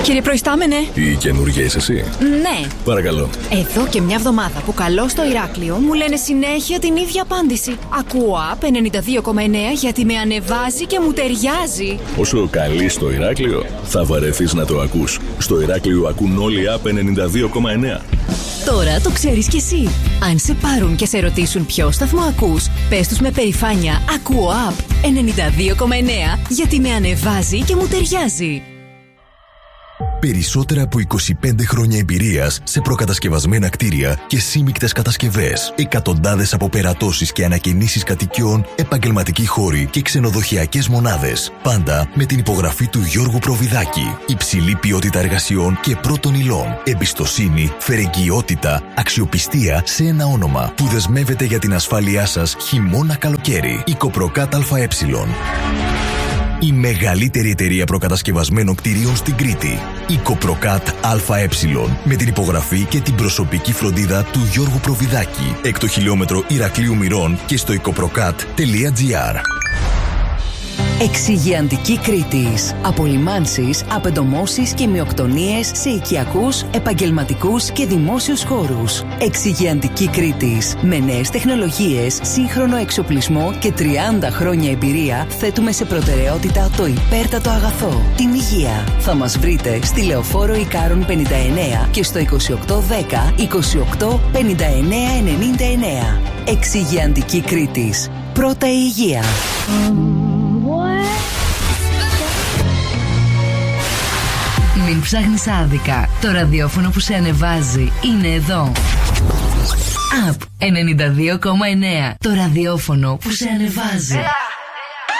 Κύριε Προϊστάμενε. Η καινούργια είσαι εσύ? Ναι. Παρακαλώ. Εδώ και μια εβδομάδα που καλώ στο Ηράκλειο μου λένε συνέχεια την ίδια απάντηση. Ακούω App 92,9 γιατί με ανεβάζει και μου ταιριάζει. Όσο καλεί στο Ηράκλειο, θα βαρεθείς να το ακούς. Στο Ηράκλειο ακούν όλοι App 92,9. Τώρα το ξέρεις κι εσύ. Αν σε πάρουν και σε ρωτήσουν ποιο σταθμό ακούς, πες τους με περηφάνεια ακούω App 92,9 γιατί με ανεβάζει και μου ταιριάζει. Περισσότερα από 25 χρόνια εμπειρίας σε προκατασκευασμένα κτίρια και σύμμικτες κατασκευές. Εκατοντάδες αποπερατώσεις και ανακαινήσεις κατοικιών, επαγγελματικοί χώροι και ξενοδοχειακές μονάδες. Πάντα με την υπογραφή του Γιώργου Προβιδάκη. Υψηλή ποιότητα εργασιών και πρώτων υλών. Εμπιστοσύνη, φερεγγιότητα, αξιοπιστία σε ένα όνομα που δεσμεύεται για την ασφάλειά σας χειμώνα-καλοκαίρι. Οικοπροκάτ ΑΕ. Η μεγαλύτερη εταιρεία προκατασκευασμένων κτηρίων στην Κρήτη. Οικοπροκάτ ΑΕ. Με την υπογραφή και την προσωπική φροντίδα του Γιώργου Προβιδάκη. Έκτο χιλιόμετρο Ηρακλείου Μυρών και στο οικοπροκάτ.gr. Εξυγειαντική Κρήτης. Απολυμάνσεις, απεντομώσεις και μειοκτονίες σε οικιακούς, επαγγελματικούς και δημόσιους χώρους. Εξυγειαντική Κρήτης. Με νέες τεχνολογίες, σύγχρονο εξοπλισμό και 30 χρόνια εμπειρία θέτουμε σε προτεραιότητα το υπέρτατο αγαθό, την υγεία. Θα μας βρείτε στη Λεωφόρο Ικάρων 59 και στο 2810 28 59 99. Εξυγειαντική Κρήτης. Πρώτα η υγεία. Μην ψάχνεις άδικα. Το ραδιόφωνο που σε ανεβάζει είναι εδώ. App 92,9. Το ραδιόφωνο που σε ανεβάζει.